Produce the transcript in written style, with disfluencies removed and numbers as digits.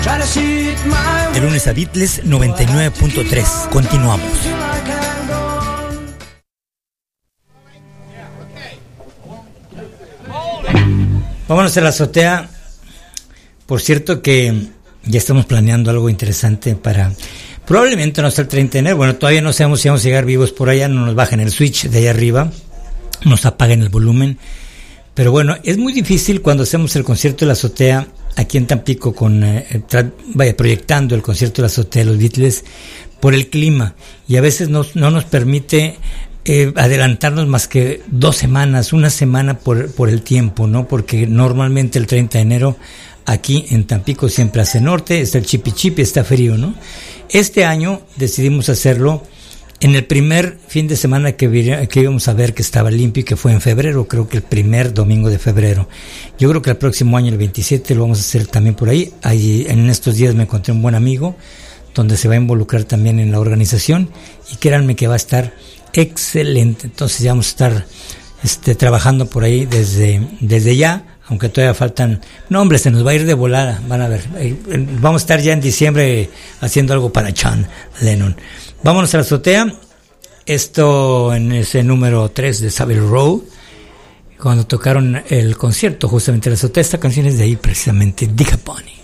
De lunes a Beatles 99.3. Continuamos. Vámonos a la azotea. Por cierto que ya estamos planeando algo interesante para... Probablemente no hasta el 30 de enero. Bueno, todavía no sabemos si vamos a llegar vivos por allá. No nos bajen el switch de allá arriba. Nos apaguen el volumen. Pero bueno, es muy difícil cuando hacemos el concierto de la azotea aquí en Tampico, proyectando el concierto de la azotea de los Beatles, por el clima. Y a veces no nos permite adelantarnos más que 2 semanas, una semana por el tiempo, ¿no? Porque normalmente el 30 de enero aquí en Tampico siempre hace norte, está el chipi chipi, está frío, ¿no? Este año decidimos hacerlo en el primer fin de semana que íbamos a ver que estaba limpio, y que fue en febrero, creo que el primer domingo de febrero. Yo creo que el próximo año, el 27, lo vamos a hacer también por ahí. Ahí en estos días me encontré un buen amigo, donde se va a involucrar también en la organización, y créanme que va a estar excelente. Entonces ya vamos a estar trabajando por ahí desde ya, aunque todavía faltan... No, hombre, se nos va a ir de volada, van a ver. Vamos a estar ya en diciembre haciendo algo para John Lennon. Vámonos a la azotea. Esto en ese número 3 de Savile Row, cuando tocaron el concierto justamente en la azotea. Esta canción es de ahí precisamente, Dick Pony.